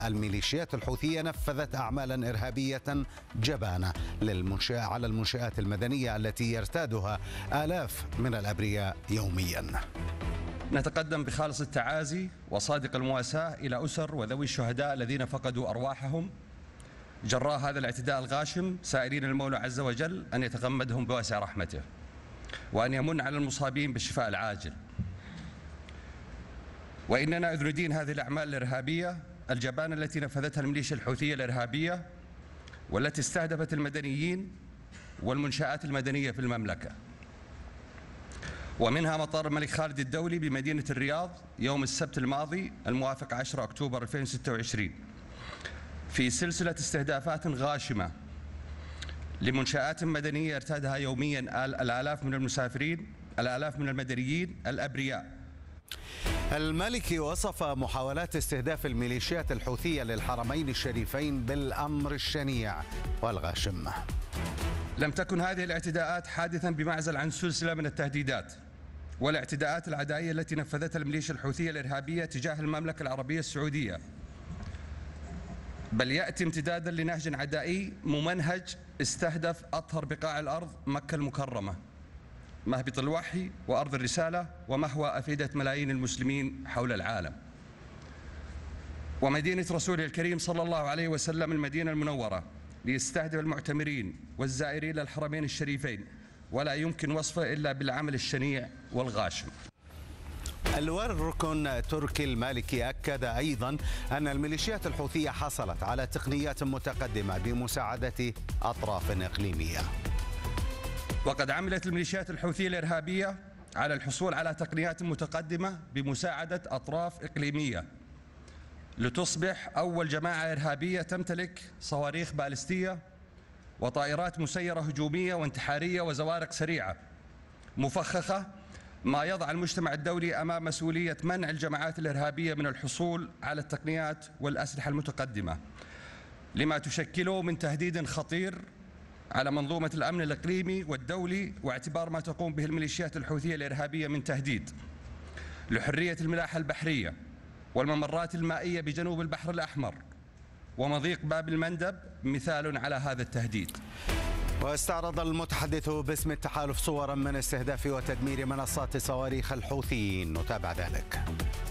الميليشيات الحوثية نفذت أعمالا إرهابية جبانة على المنشآت المدنية التي يرتادها آلاف من الأبرياء يوميا. نتقدم بخالص التعازي وصادق المواساة إلى أسر وذوي الشهداء الذين فقدوا أرواحهم جراء هذا الاعتداء الغاشم، سائلين المولى عز وجل أن يتغمدهم بواسع رحمته وأن يمن على المصابين بالشفاء العاجل. وإننا إذ ندين هذه الأعمال الإرهابية الجبانة التي نفذتها الميليشيا الحوثية الإرهابية والتي استهدفت المدنيين والمنشآت المدنية في المملكة، ومنها مطار الملك خالد الدولي بمدينة الرياض يوم السبت الماضي الموافق 10 أكتوبر 2026 في سلسلة استهدافات غاشمة لمنشآت مدنية يرتادها يوميا الآلاف من المسافرين، الآلاف من المدنيين الأبرياء. المالكي وصف محاولات استهداف الميليشيات الحوثية للحرمين الشريفين بالأمر الشنيع والغاشم. لم تكن هذه الاعتداءات حادثا بمعزل عن سلسلة من التهديدات والاعتداءات العدائية التي نفذتها الميليشيا الحوثية الإرهابية تجاه المملكة العربية السعودية، بل يأتي امتدادا لنهج عدائي ممنهج استهدف أطهر بقاع الأرض، مكة المكرمة، مهبط الوحي وأرض الرسالة ومهوى أفئدة ملايين المسلمين حول العالم، ومدينة رسوله الكريم صلى الله عليه وسلم المدينة المنورة، ليستهدف المعتمرين والزائرين للحرمين الشريفين، ولا يمكن وصفه إلا بالعمل الشنيع والغاشم. اللواء الركن تركي المالكي أكد أيضا أن الميليشيات الحوثية حصلت على تقنيات متقدمة بمساعدة أطراف إقليمية. وقد عملت الميليشيات الحوثية الإرهابية على الحصول على تقنيات متقدمة بمساعدة أطراف إقليمية لتصبح أول جماعة إرهابية تمتلك صواريخ باليستية وطائرات مسيرة هجومية وانتحارية وزوارق سريعة مفخخة، ما يضع المجتمع الدولي أمام مسؤولية منع الجماعات الإرهابية من الحصول على التقنيات والأسلحة المتقدمة، لما تشكله من تهديد خطير على منظومة الأمن الإقليمي والدولي، واعتبار ما تقوم به الميليشيات الحوثية الإرهابية من تهديد لحرية الملاحة البحرية والممرات المائية بجنوب البحر الأحمر ومضيق باب المندب مثال على هذا التهديد. واستعرض المتحدث باسم التحالف صورا من استهداف وتدمير منصات صواريخ الحوثيين، نتابع ذلك.